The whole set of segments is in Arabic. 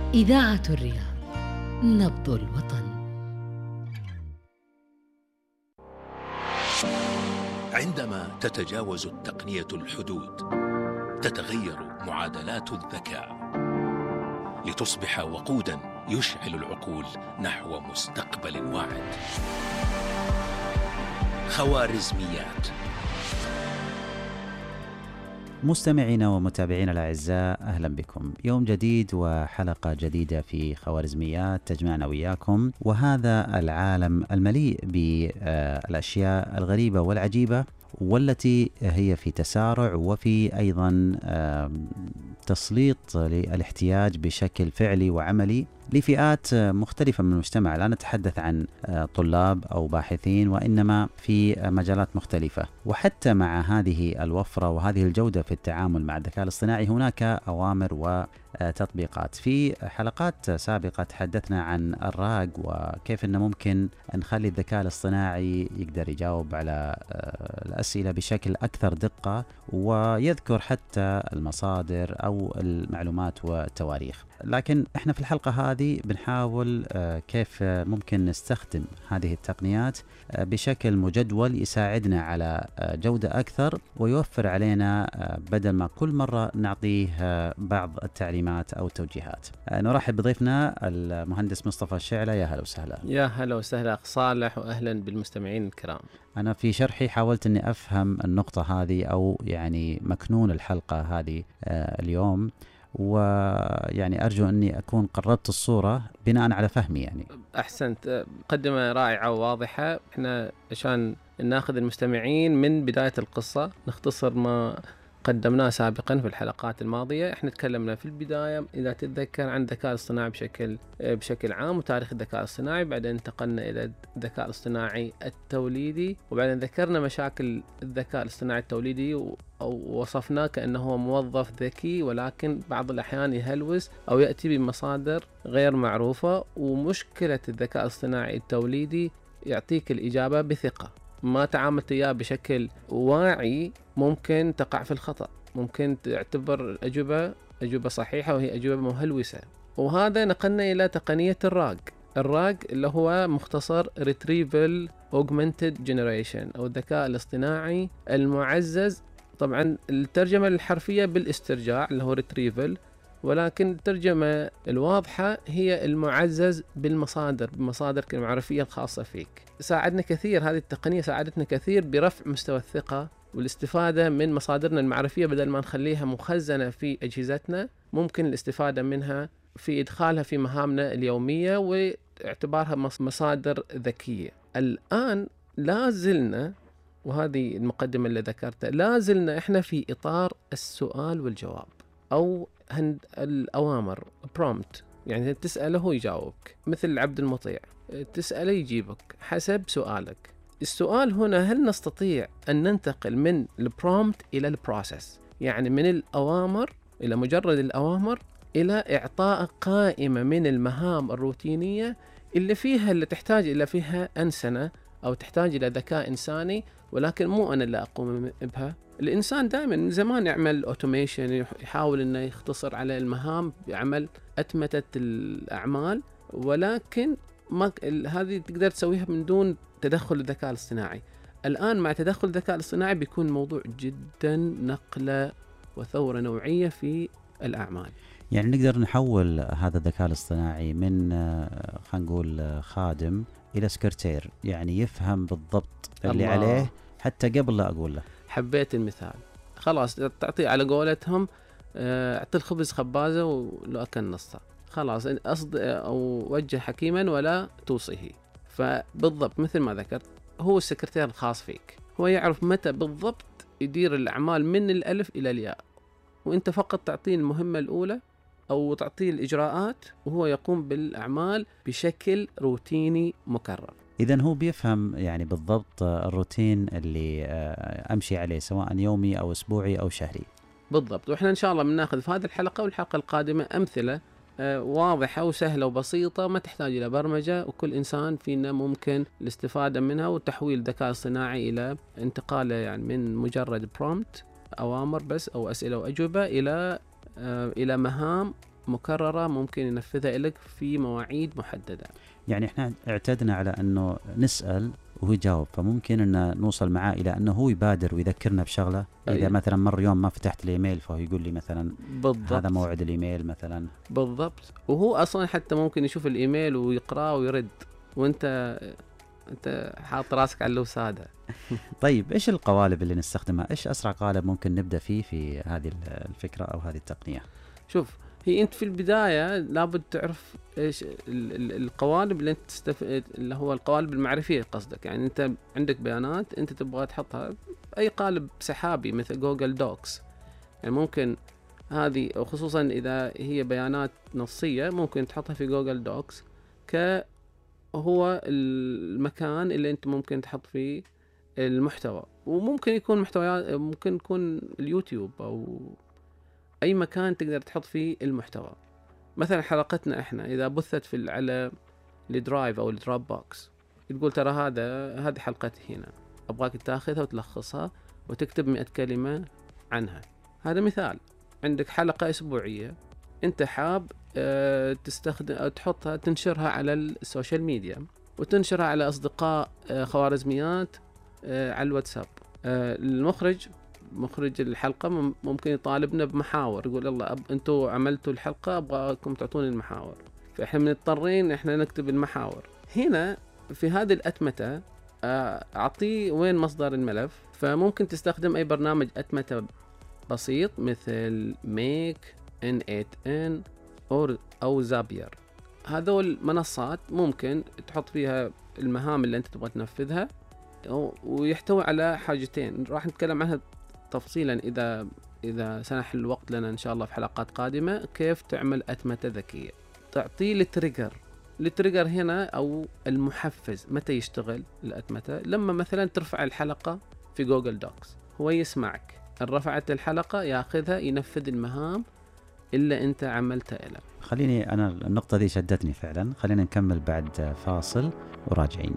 إذاعة الرياض، نبض الوطن. عندما تتجاوز التقنية الحدود، تتغير معادلات الذكاء لتصبح وقوداً يشعل العقول نحو مستقبل واعد. خوارزميات. مستمعينا ومتابعينا الأعزاء، أهلا بكم. يوم جديد وحلقة جديدة في خوارزميات تجمعنا وإياكم، وهذا العالم المليء بالأشياء الغريبة والعجيبة، والتي هي في تسارع وفي أيضا تسليط للاحتياج بشكل فعلي وعملي لفئات مختلفة من المجتمع. لا نتحدث عن طلاب أو باحثين، وإنما في مجالات مختلفة. وحتى مع هذه الوفرة وهذه الجودة في التعامل مع الذكاء الاصطناعي، هناك أوامر وتطبيقات. في حلقات سابقة تحدثنا عن الراج، وكيف أنه ممكن نخلي الذكاء الاصطناعي يقدر يجاوب على الأسئلة بشكل أكثر دقة، ويذكر حتى المصادر أو المعلومات والتواريخ. لكن احنا في الحلقة هذه بنحاول كيف ممكن نستخدم هذه التقنيات بشكل مجدول يساعدنا على جودة أكثر، ويوفر علينا بدل ما كل مرة نعطيه بعض التعليمات أو التوجيهات. نرحب بضيفنا المهندس مصطفى الشعلة. يا هلا وسهلا. يا هلا وسهلا أخ صالح، وأهلا بالمستمعين الكرام. أنا في شرحي حاولت أني أفهم النقطة هذه، أو يعني مكنون الحلقة هذه اليوم، ويعني أرجو أني أكون قربت الصورة بناء على فهمي. يعني أحسنت، مقدمة رائعة وواضحة. إحنا عشان ناخذ المستمعين من بداية القصة، نختصر ما قدمناه سابقا في الحلقات الماضية. احنا تكلمنا في البداية إذا تتذكر عن الذكاء الاصطناعي بشكل عام وتاريخ الذكاء الاصطناعي، بعدين انتقلنا إلى الذكاء الاصطناعي التوليدي، وبعدين ذكرنا مشاكل الذكاء الاصطناعي التوليدي ووصفناه كأنه هو موظف ذكي، ولكن بعض الأحيان يهلوس أو يأتي بمصادر غير معروفة. ومشكلة الذكاء الاصطناعي التوليدي يعطيك الإجابة بثقة، ما تعاملت إياه بشكل واعي ممكن تقع في الخطأ، ممكن تعتبر أجوبة صحيحة وهي أجوبة مهلوسة. وهذا نقلنا إلى تقنية الراج اللي هو مختصر Retrieval Augmented Generation أو الذكاء الاصطناعي المعزز. طبعا الترجمة الحرفية بالاسترجاع اللي هو Retrieval، ولكن الترجمة الواضحة هي المعزز بمصادر المعرفية الخاصة فيك. ساعدنا كثير، هذه التقنية ساعدتنا كثير برفع مستوى الثقة والاستفادة من مصادرنا المعرفية. بدل ما نخليها مخزنة في أجهزتنا، ممكن الاستفادة منها في إدخالها في مهامنا اليومية واعتبارها مصادر ذكية. الآن لازلنا، وهذه المقدمة اللي ذكرتها، لازلنا إحنا في إطار السؤال والجواب أو الأوامر prompt، يعني تسأله يجاوبك مثل العبد المطيع، تسأله يجيبك حسب سؤالك. السؤال هنا، هل نستطيع أن ننتقل من البرومبت إلى البروسيس، يعني من الأوامر إلى مجرد الأوامر إلى إعطاء قائمة من المهام الروتينية اللي تحتاج إلى فيها أنسنة أو تحتاج إلى ذكاء إنساني، ولكن مو أنا اللي أقوم بها. الإنسان دائما من زمان يعمل أوتوميشن، يحاول أنه يختصر على المهام بعمل أتمتة الأعمال، ولكن هذه تقدر تسويها من دون تدخل الذكاء الاصطناعي. الآن مع تدخل الذكاء الاصطناعي بيكون الموضوع جدا نقلة وثورة نوعية في الأعمال. يعني نقدر نحول هذا الذكاء الاصطناعي من خلينا نقول خادم إلى سكرتير، يعني يفهم بالضبط اللي عليه حتى قبل لا أقول له. حبيت المثال. خلاص تعطيه على قولتهم اعطي الخبز خبازة ولو أكل نصه، خلاص أو وجه حكيما ولا توصيه. فبالضبط مثل ما ذكرت، هو السكرتير الخاص فيك، هو يعرف متى بالضبط يدير الأعمال من الألف إلى الياء، وإنت فقط تعطيه المهمة الأولى أو تعطيه الإجراءات، وهو يقوم بالأعمال بشكل روتيني مكرر. إذن هو بيفهم يعني بالضبط الروتين اللي أمشي عليه، سواء يومي أو أسبوعي أو شهري. بالضبط. وإحنا إن شاء الله بناخذ في هذه الحلقة والحلقة القادمة أمثلة واضحة وسهلة وبسيطة، ما تحتاج إلى برمجة، وكل إنسان فينا ممكن الاستفادة منها وتحويل الذكاء الصناعي إلى انتقاله يعني من مجرد prompt أوامر بس أو أسئلة وأجوبة إلى مهام مكررة ممكن ينفذها لك في مواعيد محددة. يعني احنا اعتدنا على انه نسأل وهو يجاوب، فممكن ان نوصل معاه الى انه هو يبادر ويذكرنا بشغله. اذا مثلا مر يوم ما فتحت الايميل فهو يقول لي مثلا بالضبط. هذا موعد الايميل مثلا. بالضبط. وهو اصلا حتى ممكن يشوف الايميل ويقراه ويرد وانت حاط راسك على اللوسادة. طيب ايش القوالب اللي نستخدمها؟ ايش اسرع قالب ممكن نبدا فيه في هذه الفكره او هذه التقنيه؟ شوف، هي انت في البدايه لابد تعرف ايش القوالب اللي انت اللي هو القوالب المعرفيه قصدك. يعني انت عندك بيانات انت تبغى تحطها اي قالب سحابي مثل جوجل دوكس، يعني ممكن هذه خصوصا اذا هي بيانات نصيه ممكن تحطها في جوجل دوكس هو المكان اللي انت ممكن تحط فيه المحتوى. وممكن يكون محتوى، ممكن يكون اليوتيوب او اي مكان تقدر تحط فيه المحتوى. مثلا حلقتنا احنا اذا بثت في على الدرايف او الدروب بوكس، تقول ترى هذه حلقتي هنا، ابغاك تاخذها وتلخصها وتكتب 100 كلمة عنها. هذا مثال. عندك حلقة اسبوعية انت حاب تستخدم تحطها تنشرها على السوشيال ميديا وتنشرها على اصدقاء خوارزميات على الواتساب. مخرج الحلقة ممكن يطالبنا بمحاور، يقول يلا انتوا عملتوا الحلقة ابغاكم تعطوني المحاور، فاحنا مضطرين احنا نكتب المحاور. هنا في هذه الأتمتة اعطيه وين مصدر الملف، فممكن تستخدم اي برنامج أتمتة بسيط مثل ميك N8N او زابير. هذول منصات ممكن تحط فيها المهام اللي انت تبغى تنفذها، ويحتوي على حاجتين راح نتكلم عنها تفصيلا إذا سنح الوقت لنا إن شاء الله في حلقات قادمة، كيف تعمل أتمتة ذكية. تعطيه التريجر هنا أو المحفز. متى يشتغل الأتمتة؟ لما مثلا ترفع الحلقة في جوجل دوكس، هو يسمعك، رفعت الحلقة ياخذها ينفذ المهام إلا أنت عملتها له. خليني أنا النقطة دي شدتني فعلا، خلينا نكمل بعد فاصل وراجعين.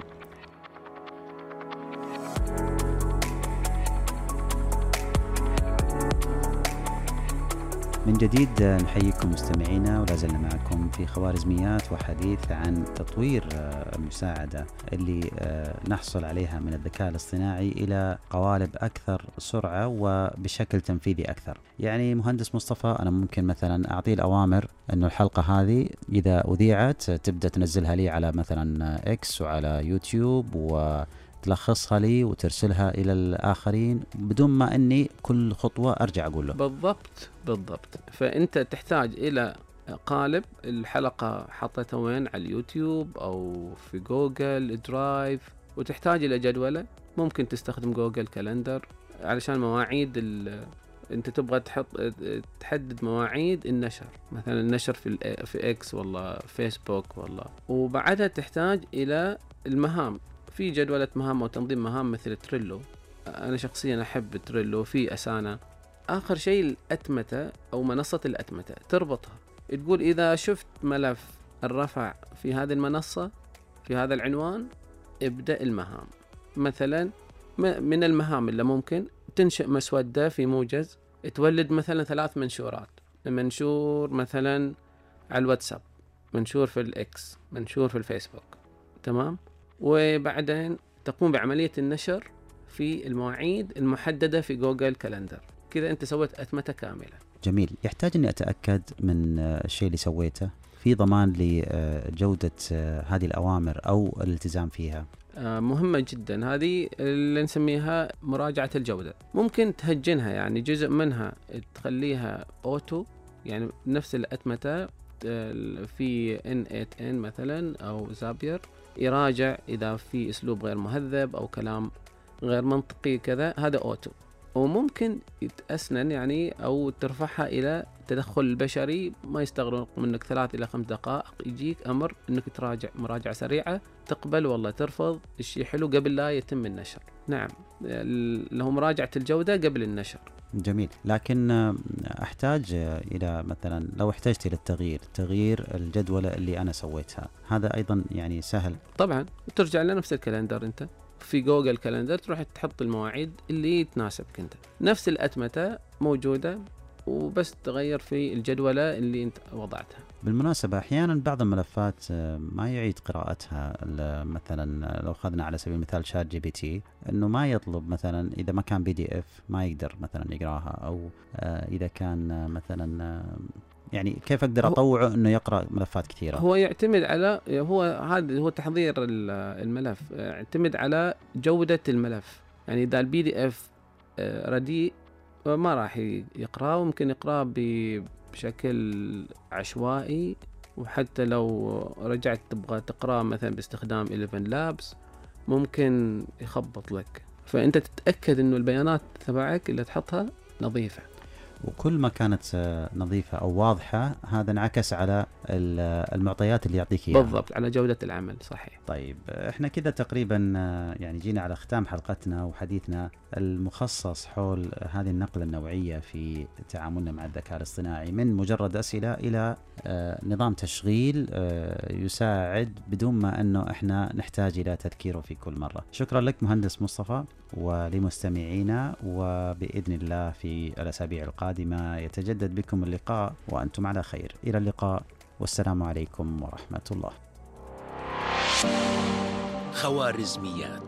من جديد نحييكم مستمعينا، ولا زلنا معكم في خوارزميات وحديث عن تطوير المساعدة اللي نحصل عليها من الذكاء الاصطناعي إلى قوالب أكثر سرعة وبشكل تنفيذي أكثر. يعني مهندس مصطفى أنا ممكن مثلا أعطيه الأوامر أنه الحلقة هذه إذا أذيعت تبدأ تنزلها لي على مثلا إكس وعلى يوتيوب تلخصها لي وترسلها إلى الآخرين بدون ما أني كل خطوة أرجع أقول له. بالضبط. فأنت تحتاج إلى قالب الحلقة حطيتها وين، على اليوتيوب أو في جوجل درايف، وتحتاج إلى جدولة. ممكن تستخدم جوجل كالندر علشان مواعيد أنت تبغى تحدد مواعيد النشر، مثلا النشر في إكس والله فيسبوك والله. وبعدها تحتاج إلى المهام في جدولة مهام وتنظيم مهام مثل تريلو. أنا شخصيا أحب تريلو في أسانا. آخر شيء الأتمتة أو منصة الأتمتة تربطها، تقول إذا شفت ملف الرفع في هذه المنصة في هذا العنوان ابدأ المهام. مثلا من المهام اللي ممكن تنشئ مسودة في موجز تولد مثلا 3 منشورات، منشور مثلا على الواتساب، منشور في الإكس، منشور في الفيسبوك، تمام. وبعدين تقوم بعملية النشر في المواعيد المحددة في جوجل كالندر. كذا أنت سويت أتمتة كاملة. جميل. يحتاج أني أتأكد من الشيء اللي سويته في ضمان لجودة هذه الأوامر أو الالتزام فيها. مهمة جدا، هذه اللي نسميها مراجعة الجودة. ممكن تهجنها، يعني جزء منها تخليها أوتو، يعني نفس الأتمتة في N8N مثلا أو زابير يراجع إذا في أسلوب غير مهذب أو كلام غير منطقي كذا، هذا أوتو. وممكن يتأسنن يعني أو ترفعها إلى التدخل البشري، ما يستغرق منك 3 إلى 5 دقائق، يجيك أمر أنك تراجع مراجعة سريعة، تقبل والله ترفض، الشيء حلو قبل لا يتم النشر. نعم، له مراجعة الجودة قبل النشر. جميل. لكن أحتاج إلى مثلا لو احتجت إلى تغيير الجدولة اللي أنا سويتها، هذا أيضا يعني سهل طبعا. ترجع لنفس الكالندر، أنت في جوجل كالندر تروح تحط المواعيد اللي تناسبك أنت. نفس الأتمتة موجودة وبس تغير في الجدولة اللي أنت وضعتها. بالمناسبة أحيانا بعض الملفات ما يعيد قراءتها، مثلا لو أخذنا على سبيل المثال شات جي بي تي، أنه ما يطلب مثلا إذا ما كان PDF ما يقدر مثلا يقراها، أو إذا كان مثلا يعني كيف أقدر أطوعه أنه يقرأ ملفات كثيرة؟ هو يعتمد على هذا هو تحضير الملف، يعتمد على جودة الملف. يعني إذا الPDF رديء ما راح يقرأه، ممكن يقرأه بشكل عشوائي، وحتى لو رجعت تبغى تقرأ مثلا باستخدام 11 Labs ممكن يخبط لك. فأنت تتأكد إنه البيانات تبعك اللي تحطها نظيفة، وكل ما كانت نظيفة أو واضحة هذا انعكس على المعطيات اللي يعطيك إياها. بالضبط، على جودة العمل. صحيح. طيب احنا كذا تقريبا يعني جينا على ختام حلقتنا وحديثنا المخصص حول هذه النقلة النوعية في تعاملنا مع الذكاء الاصطناعي، من مجرد أسئلة إلى نظام تشغيل يساعد بدون ما أنه احنا نحتاج إلى تذكيره في كل مرة. شكرا لك مهندس مصطفى، ولمستمعينا، وبإذن الله في الأسابيع القادمة يتجدد بكم اللقاء وأنتم على خير. إلى اللقاء والسلام عليكم ورحمة الله. خوارزميات